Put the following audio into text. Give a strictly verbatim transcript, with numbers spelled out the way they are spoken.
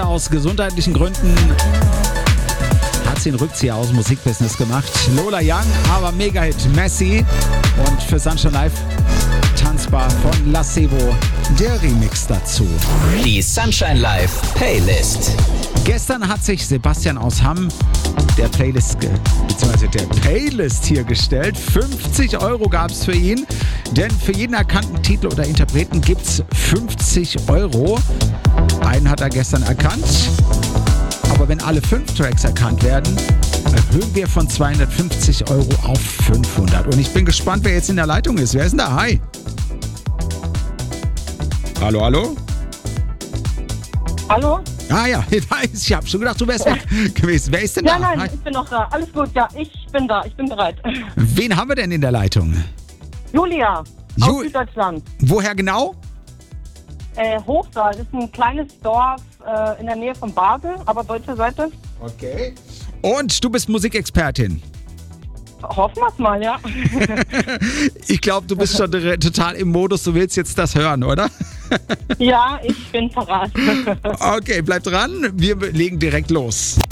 aus gesundheitlichen Gründen hat sie einen Rückzieher aus dem Musikbusiness gemacht. Lola Young, aber Mega-Hit Messi. Und für Sunshine Live tanzbar von Lacevo der Remix dazu. Die Sunshine Live Playlist. Gestern hat sich Sebastian aus Hamm der Playlist, beziehungsweise der Playlist hier gestellt. fünfzig Euro gab es für ihn, denn für jeden erkannten Titel oder Interpreten gibt es fünfzig Euro. Einen hat er gestern erkannt, aber wenn alle fünf Tracks erkannt werden, erhöhen wir von zweihundertfünfzig Euro auf fünfhundert. Und ich bin gespannt, wer jetzt in der Leitung ist. Wer ist denn da? Hi. Hallo, hallo? Hallo? Ah ja, ich habe schon gedacht, du wärst weg gewesen. Wer ist denn Ja, da? nein, Hi. ich bin noch da. Alles gut, ja, ich bin da. Ich bin bereit. Wen haben wir denn in der Leitung? Julia, Ju- aus Süddeutschland. Woher genau? Äh, Hochsaal ist ein kleines Dorf äh, in der Nähe von Basel, aber deutsche Seite. Okay. Und du bist Musikexpertin. Hoffen wir es mal, ja. Ich glaube, du bist schon total im Modus, du willst jetzt das hören, oder? Ja, ich bin parat. Okay, bleib dran, wir legen direkt los.